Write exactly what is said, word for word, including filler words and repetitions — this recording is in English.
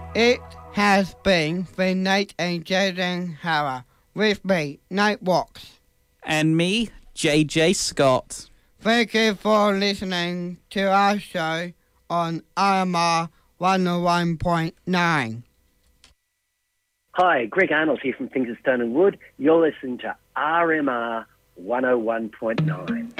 It has been the Nate and Jaden Hara with me, Nate Watts. And me, J J Scott. Thank you for listening to our show on R M R one oh one point nine. Hi, Greg Arnold here from Things of Stone and Wood. You're listening to R M R one oh one point nine.